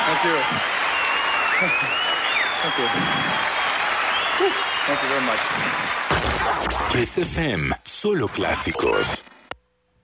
Thank you. Thank you. Thank you very much. Kiss FM, solo clásicos.